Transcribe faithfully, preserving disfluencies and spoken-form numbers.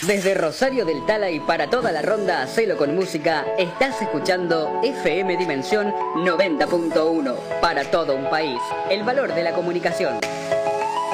Desde Rosario del Tala y para toda la ronda Hacelo con Música, estás escuchando F M Dimensión noventa punto uno para todo un país. El valor de la comunicación.